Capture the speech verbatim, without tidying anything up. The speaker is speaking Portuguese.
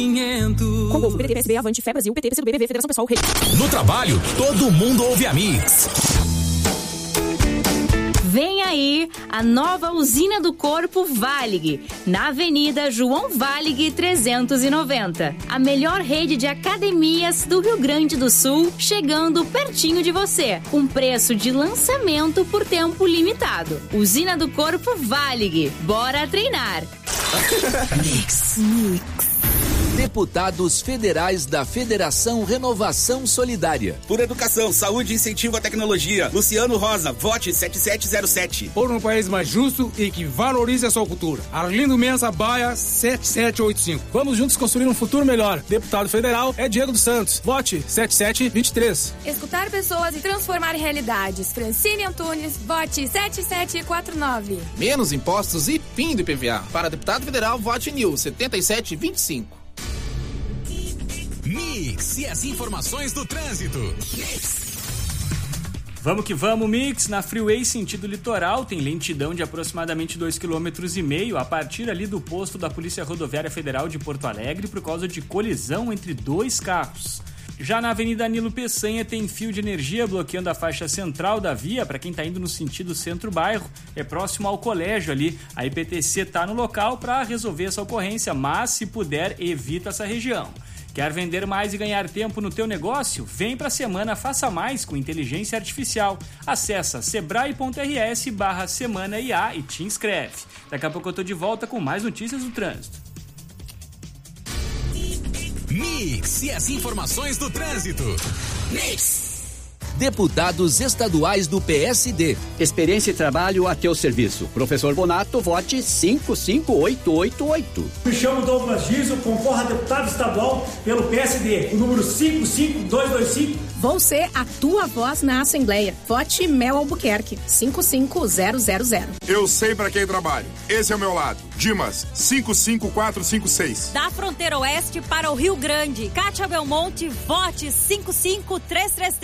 Com Golfo, P T T, P S D, Avante, Fé Brasil, P T, P C do B B V, Federação Pessoal, Rede. No trabalho, todo mundo ouve a Mix. Vem aí a nova usina do corpo Valig, na Avenida João Valig trezentos e noventa. A melhor rede de academias do Rio Grande do Sul, chegando pertinho de você, com preço de lançamento por tempo limitado. Usina do corpo Valig, bora treinar. Mix. Mix. Deputados federais da Federação Renovação Solidária. Por educação, saúde e incentivo à tecnologia. Luciano Rosa, vote sete sete zero sete. Por um país mais justo e que valorize a sua cultura. Arlindo Mensa Baia, sete sete oito cinco. Vamos juntos construir um futuro melhor. Deputado federal é Diego dos Santos. Vote sete sete dois três. Escutar pessoas e transformar realidades. Francine Antunes, vote sete sete quatro nove. Menos impostos e fim do I P V A. Para deputado federal, vote N I U sete sete dois cinco. Mix e as informações do trânsito. Mix. Vamos que vamos, Mix. Na Freeway sentido litoral tem lentidão de aproximadamente dois vírgula cinco quilômetros a partir ali do posto da Polícia Rodoviária Federal de Porto Alegre por causa de colisão entre dois carros. Já na Avenida Nilo Peçanha tem fio de energia bloqueando a faixa central da via para quem está indo no sentido centro-bairro. É próximo ao colégio ali. A I P T C está no local para resolver essa ocorrência, mas se puder, evita essa região. Quer vender mais e ganhar tempo no teu negócio? Vem pra Semana Faça Mais com inteligência artificial. Acessa sebrae.rs barra semana I A e te inscreve. Daqui a pouco eu tô de volta com mais notícias do trânsito. Mix e as informações do trânsito. Mix. Deputados estaduais do P S D. Experiência e trabalho a teu serviço. Professor Bonato, vote cinco cinco oito oito oito. Me chamo Douglas Giso, concorro a deputado estadual pelo P S D, o número cinco cinco dois dois cinco. Vou ser a tua voz na Assembleia. Vote Mel Albuquerque, cinco cinco zero zero zero. Eu sei pra quem trabalho. Esse é o meu lado. Dimas, cinco cinco quatro cinco seis. Da fronteira oeste para o Rio Grande. Kátia Belmonte, vote cinco cinco três três três.